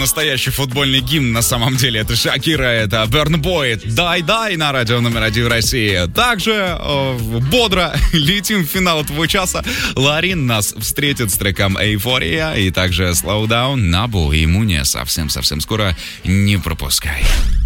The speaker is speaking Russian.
Настоящий футбольный гимн на самом деле. Это Шакира, это Burna Boy, Дай на радио номер 1 в России. Также бодро летим в финал этого часа. Ларин нас встретит с треком Эйфория и также Slow Down, Набу и Муния совсем скоро. Не пропускай.